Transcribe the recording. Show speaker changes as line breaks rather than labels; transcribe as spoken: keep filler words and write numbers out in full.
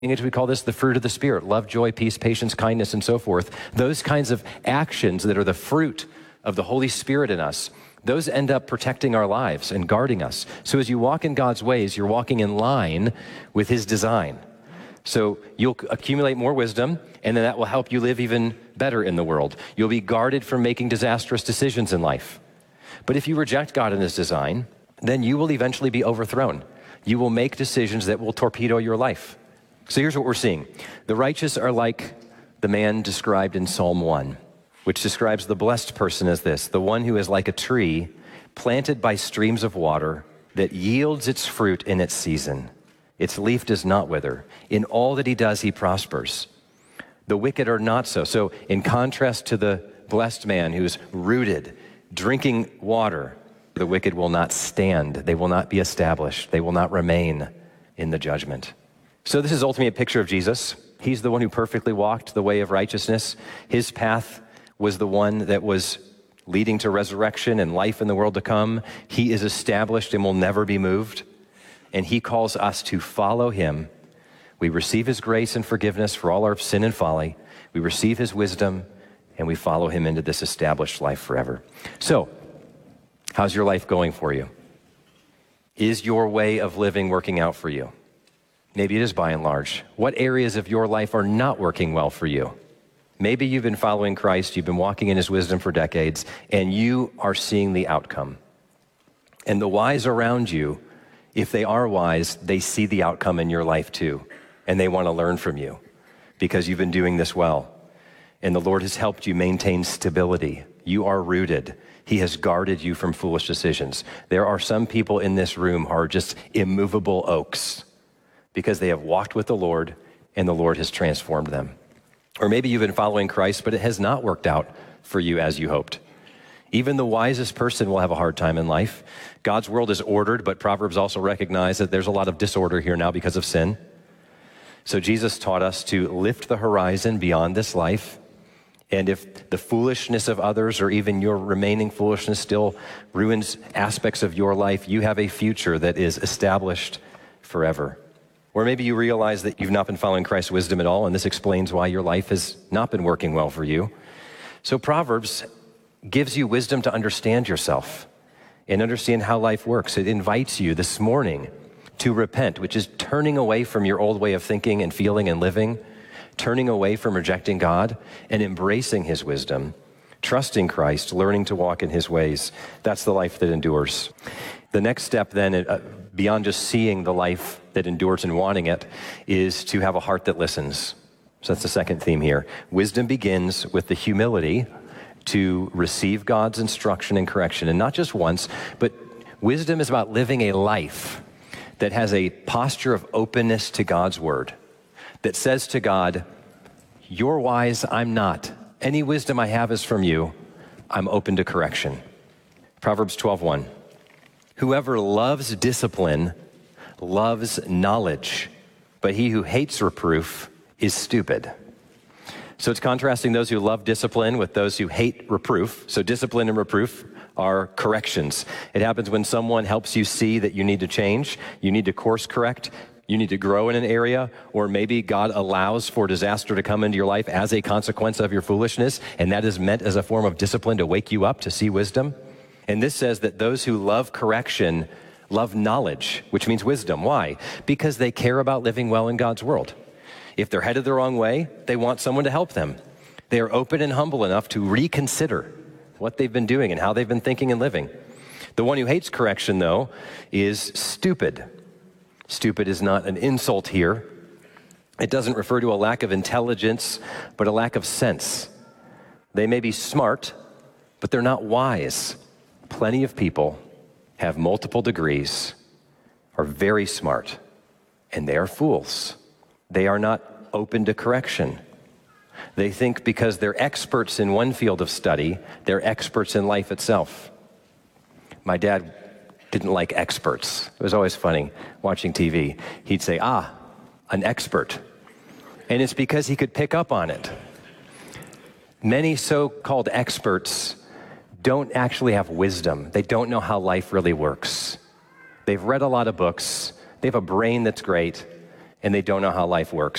We call this the fruit of the Spirit: love, joy, peace, patience, kindness, and so forth. Those kinds of actions that are the fruit of the Holy Spirit in us, those end up protecting our lives and guarding us. So as you walk in God's ways, you're walking in line with His design. So you'll accumulate more wisdom, and then that will help you live even better in the world. You'll be guarded from making disastrous decisions in life. But if you reject God and His design, then you will eventually be overthrown. You will make decisions that will torpedo your life. So here's what we're seeing. The righteous are like the man described in Psalm one, which describes the blessed person as this: the one who is like a tree planted by streams of water that yields its fruit in its season. Its leaf does not wither. In all that he does, he prospers. The wicked are not so. So in contrast to the blessed man who's rooted, drinking water, the wicked will not stand. They will not be established. They will not remain in the judgment. So this is ultimately a picture of Jesus. He's the one who perfectly walked the way of righteousness. His path was the one that was leading to resurrection and life in the world to come. He is established and will never be moved. And He calls us to follow Him. We receive His grace and forgiveness for all our sin and folly. We receive His wisdom, and we follow Him into this established life forever. So, how's your life going for you? Is your way of living working out for you? Maybe it is by and large. What areas of your life are not working well for you? Maybe you've been following Christ, you've been walking in His wisdom for decades, and you are seeing the outcome. And the wise around you, if they are wise, they see the outcome in your life too, and they want to learn from you because you've been doing this well. And the Lord has helped you maintain stability. You are rooted. He has guarded you from foolish decisions. There are some people in this room who are just immovable oaks because they have walked with the Lord and the Lord has transformed them. Or maybe you've been following Christ, but it has not worked out for you as you hoped. Even the wisest person will have a hard time in life. God's world is ordered, but Proverbs also recognize that there's a lot of disorder here now because of sin. So Jesus taught us to lift the horizon beyond this life. And if the foolishness of others or even your remaining foolishness still ruins aspects of your life, you have a future that is established forever. Or maybe you realize that you've not been following Christ's wisdom at all, and this explains why your life has not been working well for you. So Proverbs gives you wisdom to understand yourself and understand how life works. It invites you this morning to repent, which is turning away from your old way of thinking and feeling and living, turning away from rejecting God and embracing His wisdom, trusting Christ, learning to walk in His ways. That's the life that endures. The next step then, uh, beyond just seeing the life that endures and wanting it, is to have a heart that listens. So that's the second theme here. Wisdom begins with the humility to receive God's instruction and correction, and not just once, but wisdom is about living a life that has a posture of openness to God's word, that says to God, "You're wise, I'm not. Any wisdom I have is from you. I'm open to correction." Proverbs twelve one. Whoever loves discipline loves knowledge, but he who hates reproof is stupid. So it's contrasting those who love discipline with those who hate reproof. So discipline and reproof are corrections. It happens when someone helps you see that you need to change, you need to course correct, you need to grow in an area, or maybe God allows for disaster to come into your life as a consequence of your foolishness, and that is meant as a form of discipline to wake you up to see wisdom. And this says that those who love correction love knowledge, which means wisdom. Why? Because they care about living well in God's world. If they're headed the wrong way, they want someone to help them. They are open and humble enough to reconsider what they've been doing and how they've been thinking and living. The one who hates correction, though, is stupid. Stupid is not an insult here. It doesn't refer to a lack of intelligence, but a lack of sense. They may be smart, but they're not wise. Plenty of people have multiple degrees, are very smart, and they are fools. They are not open to correction. They think because they're experts in one field of study, they're experts in life itself. My dad didn't like experts. It was always funny watching T V. He'd say, ah, an expert. And it's because he could pick up on it. Many so-called experts don't actually have wisdom. They don't know how life really works. They've read a lot of books. They have a brain that's great, and they don't know how life works.